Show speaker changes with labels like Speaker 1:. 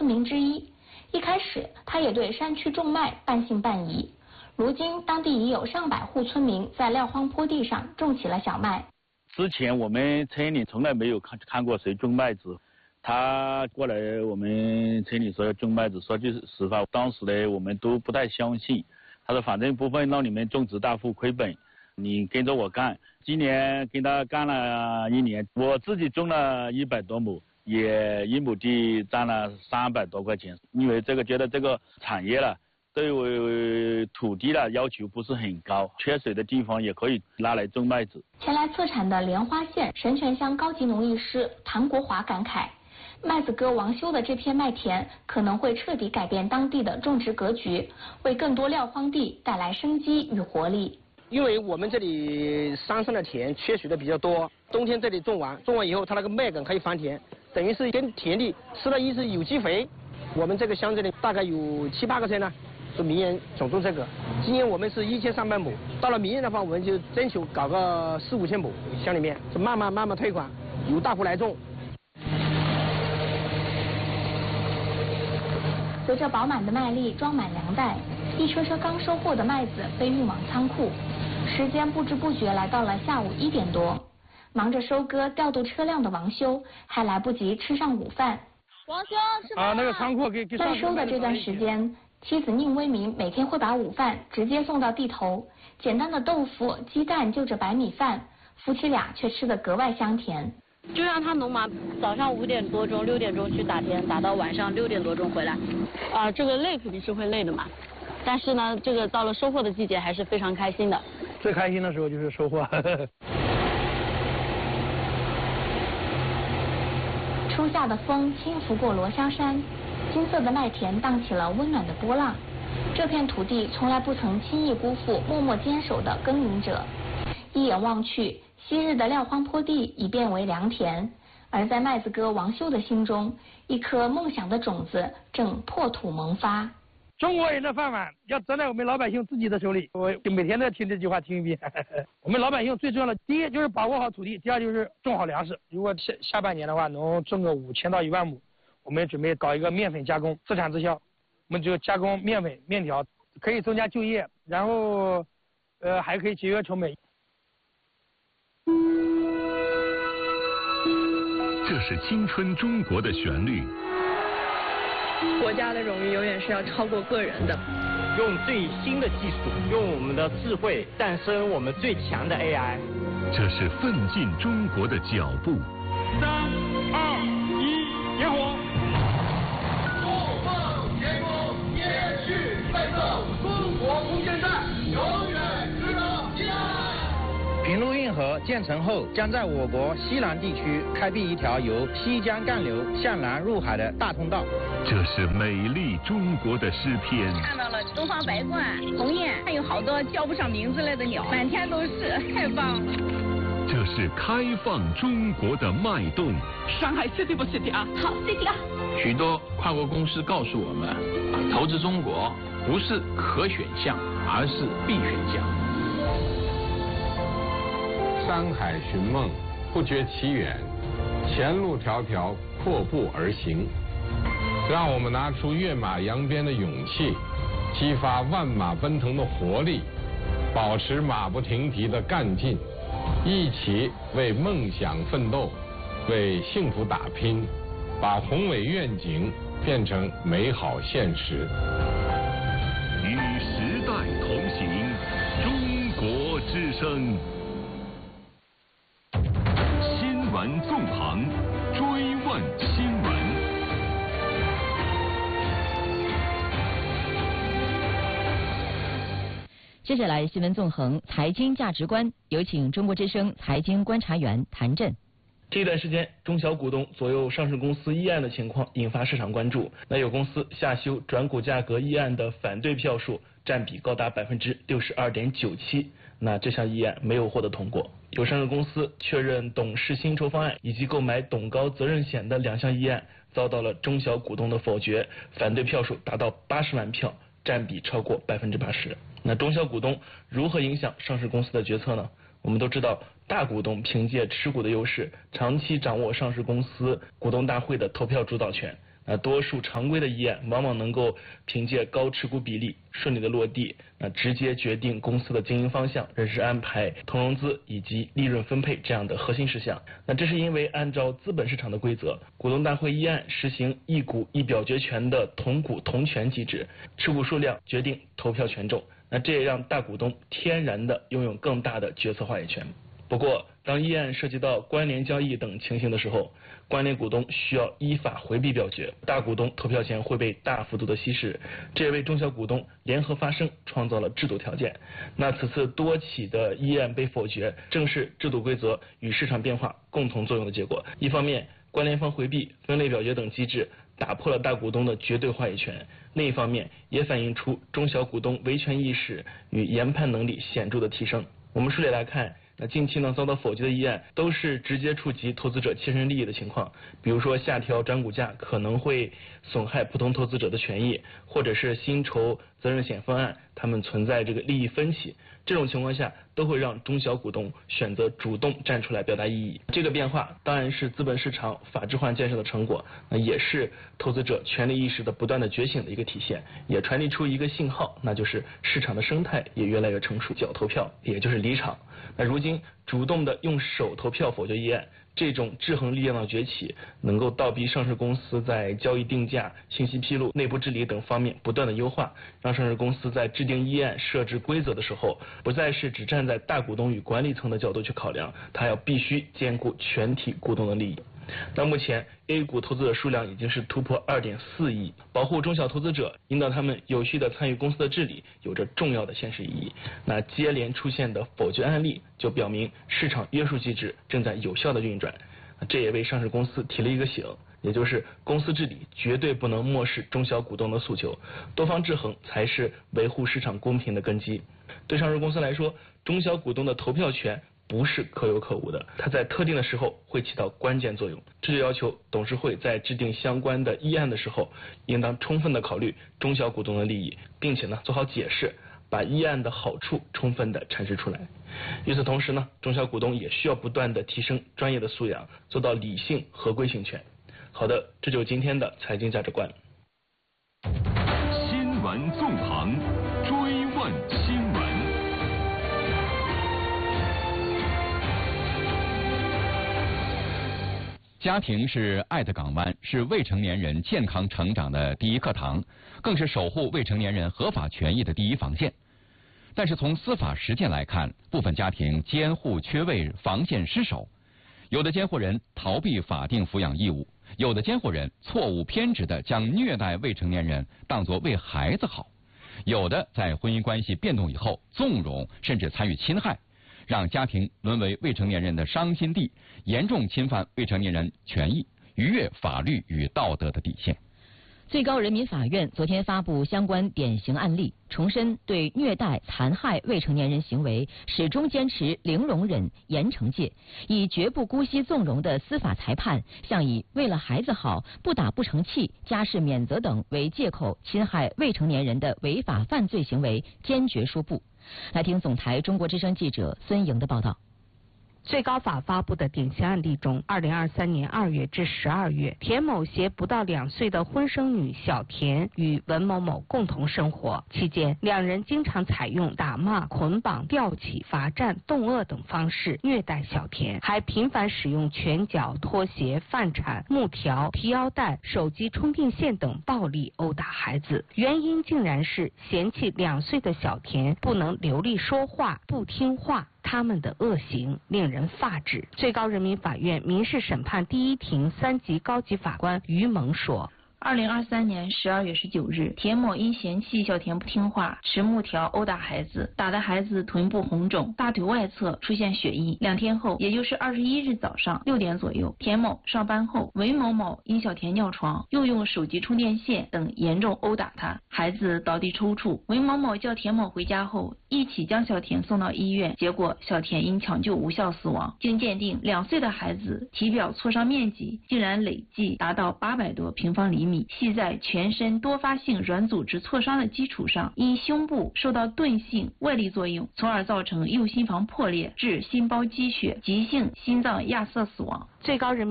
Speaker 1: 村民之一。一开始，他也对山区种麦半信半疑。如今，当地已有上百户村民在撂荒坡地上种起了小麦。
Speaker 2: 之前我们村里从来没有看过谁种麦子，他过来我们村里说要种麦子，说句实话，当时呢我们都不太相信。他说反正不会让你们种植大户亏本，你跟着我干。今年跟他干了1年，我自己种了100多亩。也1亩地占了300多块钱，因为觉得这个产业了，对于土地的要求不是很高，缺水的地方也可以拿来种麦子。
Speaker 1: 前来测产的莲花县神泉乡高级农艺师谭国华感慨，麦子哥王修的这片麦田可能会彻底改变当地的种植格局，为更多撂荒地带来生机与活力。
Speaker 3: 因为我们这里山上的田缺水的比较多，冬天这里种完以后，它那个麦秆可以翻田，等于是跟田地吃了一次有机肥。我们这个乡这里大概有7、8个村呢，是明年总种这个。今年我们是1300亩，到了明年的话，我们就争取搞个4、5千亩，乡里面是慢慢推广，由大户来种。
Speaker 1: 随着饱满的麦粒装满粮袋，一车车刚收获的麦子被运往仓库。时间不知不觉来到了下午1点多，忙着收割调度车辆的王修还来不及吃上午饭。
Speaker 4: 王修吃饭了。
Speaker 3: 那个仓库给
Speaker 1: 在收的这段时间，妻子宁威民每天会把午饭直接送到地头，简单的豆腐、鸡蛋就着白米饭，夫妻俩却吃得格外香甜。
Speaker 4: 就让他农忙，早上5点多钟、6点钟去打田，打到晚上6点多钟回来。这个累肯定是会累的嘛，但是呢，这个到了收获的季节还是非常开心的。
Speaker 3: 最开心的时候就是收获。
Speaker 1: 初夏的风轻拂过罗霄山，金色的麦田荡起了温暖的波浪。这片土地从来不曾轻易辜负默默坚守的耕耘者。一眼望去，昔日的撂荒坡地已变为良田，而在麦子哥王修的心中，一颗梦想的种子正破土萌发。
Speaker 3: 中国人的饭碗要站在我们老百姓自己的手里，我每天都要听这句话听一遍。我们老百姓最重要的，第一就是把握好土地，第二就是种好粮食。如果下半年的话，能种个5000到1万亩，我们准备搞一个面粉加工，自产自销。我们就加工面粉、面条，可以增加就业，然后还可以节约成本。
Speaker 5: 这是青春中国的旋律。
Speaker 6: 国家的荣誉永远是要超过个人的。
Speaker 7: 用最新的技术，用我们的智慧诞生我们最强的 AI。
Speaker 5: 这是奋进中国的脚步。
Speaker 8: 3、2、1，点火！怒放前锋，延续奋斗，中国空间站永远值得期待。
Speaker 9: 平陆运河建成后，将在我国西南地区开辟一条由西江干流向南入海的大通道。
Speaker 5: 这是美丽中国的诗篇。
Speaker 6: 看到了东方白鹳、鸿雁，还有好多叫不上名字类的鸟，满天都是，太棒了。
Speaker 5: 这是开放中国的脉动。
Speaker 6: 上海 City 不 City 啊？好 City 啊！
Speaker 10: 许多跨国公司告诉我们，投资中国不是可选项，而是必选项。
Speaker 11: 山海寻梦，不觉其远；前路迢迢，阔步而行。让我们拿出跃马扬鞭的勇气，激发万马奔腾的活力，保持马不停蹄的干劲，一起为梦想奋斗，为幸福打拼，把宏伟愿景变成美好现实。
Speaker 5: 与时代同行，中国之声。新闻纵横，追问新闻。
Speaker 12: 接下来新闻纵横，财经价值观，有请中国之声财经观察员谭震。
Speaker 13: 这段时间，中小股东左右上市公司议案的情况引发市场关注。那有公司下修转股价格议案的反对票数占比高达62.97%，那这项议案没有获得通过。有上市公司确认董事薪酬方案以及购买董高责任险的2项议案遭到了中小股东的否决，反对票数达到80万票，占比超过80%。那中小股东如何影响上市公司的决策呢？我们都知道，大股东凭借持股的优势，长期掌握上市公司股东大会的投票主导权， 多数常规的医院往往能够凭借高持股比例顺利的落地，直接决定公司的经营方向、人事安排、同融资以及利润分配这样的核心事项。这是因为按照资本市场的规则，股东大会议案实行一股一表决权的同股同权机制，持股数量决定投票权重。这也让大股东天然的拥有更大的决策话语权。不过，当议案涉及到关联交易等情形的时候，关联股东需要依法回避表决，大股东投票权会被大幅度的稀释，这也为中小股东联合发声创造了制度条件。此次多起的议案被否决，正是制度规则与市场变化共同作用的结果。一方面，关联方回避分类表决等机制打破了大股东的绝对话语权，另一方面也反映出中小股东维权意识与研判能力显著的提升。我们梳理来看，近期遭到否决的议案都是直接触及投资者切身利益的情况，比如说下调转股价可能会损害普通投资者的权益，或者是薪酬责任险方案他们存在利益分歧，这种情况下都会让中小股东选择主动站出来表达异议。这个变化当然是资本市场法治化建设的成果，也是投资者权利意识的不断的觉醒的一个体现，也传递出一个信号，那就是市场的生态也越来越成熟，脚投票也就是离场。如今主动的用手投票否决议案，这种制衡力量的崛起，能够倒逼上市公司在交易定价、信息披露、内部治理等方面不断的优化，让上市公司在制定议案、设置规则的时候，不再是只站在大股东与管理层的角度去考量，它要必须兼顾全体股东的利益。目前 A 股投资者数量已经是突破 2.4 亿，保护中小投资者，引导他们有序的参与公司的治理，有着重要的现实意义。接连出现的否决案例就表明市场约束机制正在有效的运转，这也为上市公司提了一个醒，也就是公司治理绝对不能漠视中小股东的诉求，多方制衡才是维护市场公平的根基。对上市公司来说，中小股东的投票权不是可有可无的，它在特定的时候会起到关键作用。这就要求董事会在制定相关的议案的时候，应当充分的考虑中小股东的利益，并且做好解释，把议案的好处充分的阐释出来。与此同时中小股东也需要不断的提升专业的素养，做到理性合规性权。好的，这就是今天的财经价值观。
Speaker 5: 新闻纵横，追问新闻。
Speaker 14: 家庭是爱的港湾，是未成年人健康成长的第一课堂，更是守护未成年人合法权益的第一防线。但是从司法实践来看，部分家庭监护缺位，防线失守，有的监护人逃避法定抚养义务，有的监护人错误偏执地将虐待未成年人当作为孩子好，有的在婚姻关系变动以后纵容甚至参与侵害，让家庭沦为未成年人的伤心地，严重侵犯未成年人权益，逾越法律与道德的底线。
Speaker 12: 最高人民法院昨天发布相关典型案例，重申对虐待、残害未成年人行为始终坚持零容忍、严惩戒，以绝不姑息纵容的司法裁判，向以为了孩子好、不打不成器、家事免责等为借口侵害未成年人的违法犯罪行为坚决说不。来听总台中国之声记者孙莹的报道。
Speaker 15: 最高法发布的典型案例中，2023年2月至12月，田某携不到2岁的婚生女小田与文某某共同生活，期间两人经常采用打骂、捆绑、吊起、罚站、冻饿等方式虐待小田，还频繁使用拳脚、拖鞋、饭铲、木条、提腰带、手机充电线等暴力殴打孩子。原因竟然是嫌弃2岁的小田不能流利说话、不听话。他们的恶行令人发指。最高人民法院民事审判第一庭3级高级法官于萌说
Speaker 16: ，2023年12月19日，田某因嫌弃小田不听话，持木条殴打孩子，打的孩子臀部红肿，大腿外侧出现血印。2天后，也就是21日早上6点左右，田某上班后，韦某某因小田尿床，又用手机充电线等严重殴打他，孩子倒地抽搐。韦某某叫田某回家后，一起将小田送到医院，结果小田因抢救无效死亡。经鉴定，2岁的孩子体表挫伤面积竟然累计达到800多平方厘米，系在全身多发性软组织挫伤的基础上，因胸部受到钝性外力作用，从而造成右心房破裂，致心包积血，急性心脏亚塞死亡。
Speaker 15: 最高人民